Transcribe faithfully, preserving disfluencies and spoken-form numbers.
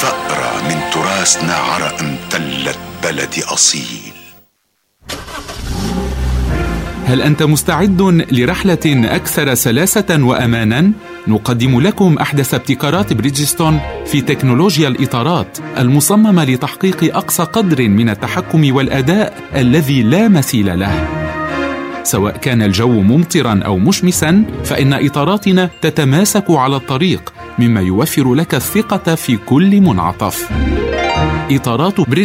ثأرة من تراثنا عرق امتلت بلد أصيل. هل أنت مستعد لرحلة أكثر سلاسة وأمانا؟ نقدم لكم أحدث ابتكارات بريدجستون في تكنولوجيا الإطارات المصممة لتحقيق أقصى قدر من التحكم والأداء الذي لا مثيل له. سواء كان الجو ممطرا أو مشمسا، فإن إطاراتنا تتماسك على الطريق، مما يوفر لك الثقة في كل منعطف. إطارات